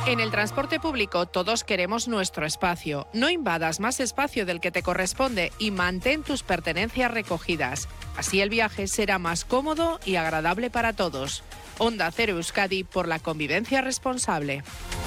En el transporte público todos queremos nuestro espacio. No invadas más espacio del que te corresponde y mantén tus pertenencias recogidas. Así el viaje será más cómodo y agradable para todos. Onda Cero Euskadi, por la convivencia responsable.